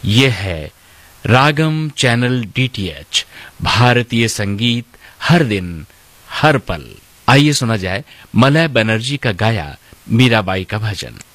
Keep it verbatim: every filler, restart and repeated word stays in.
ये है रागम channel DTH, भारतीय संगीत हर दिन हर पल। आइए सुना जाए मलय बनर्जी का गाया मीराबाई का भजन।